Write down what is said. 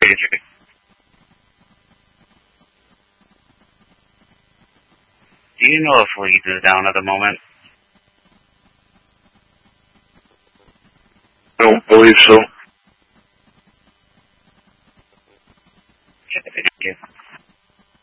pager. Do you know if Leeds is down at the moment? I don't believe so. Okay, thank you.